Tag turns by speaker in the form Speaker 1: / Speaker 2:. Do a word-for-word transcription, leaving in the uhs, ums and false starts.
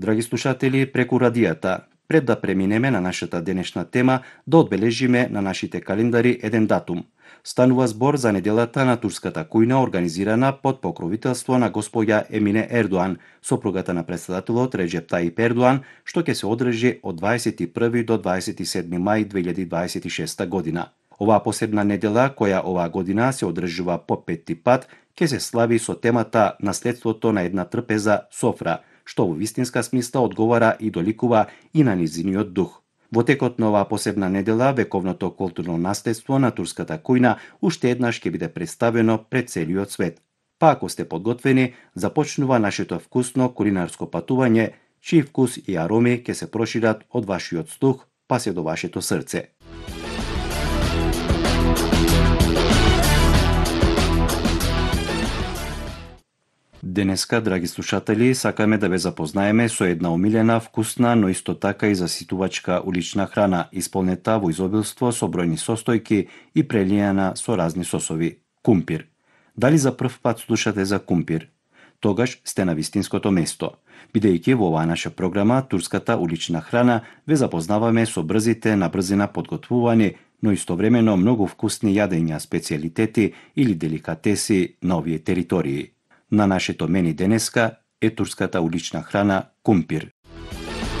Speaker 1: Драги слушатели, преку радијата, пред да преминеме на нашата денешна тема, да одбележиме на нашите календари еден датум. Станува збор за неделата на турската кујна, организирана под покровителство на госпоѓа Емине Ердоан, сопругата на претседателот Реџеп Таип Ердоан, што ќе се одржи од дваесет и први до дваесет и седми мај две илјади дваесет и шеста година. Оваа посебна недела, која оваа година се одржува по петти пат, ќе се слави со темата Наследството на една трпеза софра, што во вистинска смисла одговара и доликува и на низиниот дух. Во текот на оваа посебна недела, вековното културно наследство на турската кујна уште еднаш ќе биде представено пред целиот свет. Па ако сте подготвени, започнува нашето вкусно кулинарско патување, чиј вкус и ароми ќе се прошират од вашиот слух па се до вашето срце. Денеска, драги слушатели, сакаме да ве запознаеме со една омилена, вкусна, но исто така и заситувачка улична храна, исполнета во изобилство со бројни состојки и прелијана со разни сосови – кумпир. Дали за прв пат слушате за кумпир? Тогаш сте на вистинското место, бидејќи во оваа наша програма турската улична храна ве запознаваме со брзите на брзина подготвувани, но истовремено многу вкусни јадења, специјалитети или деликатеси на овие територии. На нашето мени денеска е турската улична храна кумпир.